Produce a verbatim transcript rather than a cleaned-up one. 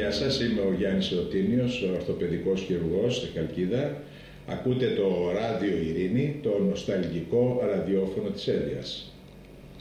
Γεια σας, είμαι ο Γιάννης Ρωτίνιος, ορθοπαιδικός χειρουργός στη Χαλκίδα. Ακούτε το Ράδιο Ειρήνη, το νοσταλγικό ραδιόφωνο της Εύβοιας.